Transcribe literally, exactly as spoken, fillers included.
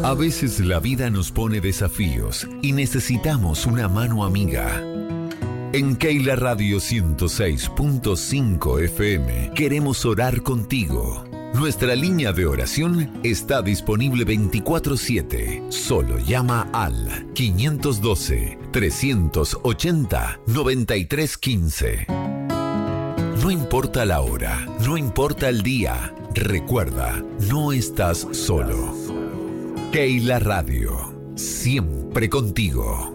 A veces la vida nos pone desafíos y necesitamos una mano amiga. En Keila Radio ciento seis punto cinco F M queremos orar contigo. Nuestra línea de oración está disponible veinticuatro siete. Solo llama al quinientos doce, trescientos ochenta, noventa y tres quince. No importa la hora, no importa el día, recuerda, no estás solo. Keila Radio, siempre contigo.